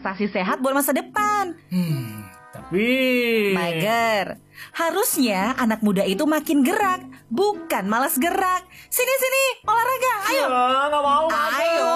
investasi sehat buat masa depan. Tapi Mager, harusnya anak muda itu makin gerak, bukan malas gerak. Sini, olahraga, ayo. nggak mau. Ayo.